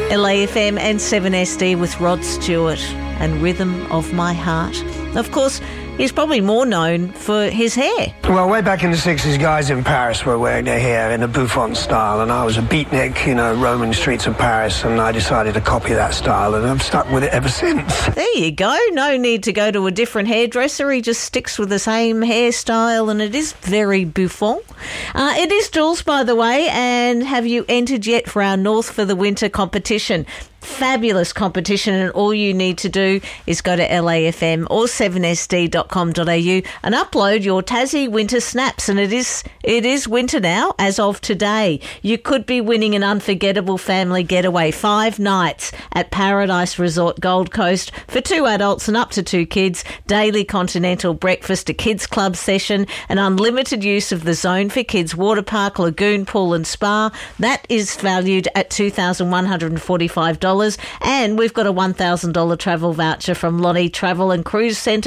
LAFM and 7SD with Rod Stewart and Rhythm of My Heart. Of course, he's probably more known for his hair. Well, way back in the 60s, guys in Paris were wearing their hair in a bouffant style, and I was a beatnik, roaming the streets of Paris, and I decided to copy that style, and I've stuck with it ever since. There you go. No need to go to a different hairdresser. He just sticks with the same hairstyle, and it is very bouffant. It is Jules, by the way, and have you entered yet for our North for the Winter competition? Fabulous competition, and all you need to do is go to LAFM or 7sd.com.au and upload your Tassie winter snaps. And it is winter now as of today. You could be winning an unforgettable family getaway, 5 nights at Paradise Resort Gold Coast for 2 adults and up to 2 kids, daily continental breakfast, a kids club session, and unlimited use of the Zone for Kids water park, lagoon, pool and spa. That is valued at $2,145. And we've got a $1,000 travel voucher from Lonnie Travel and Cruise Centre.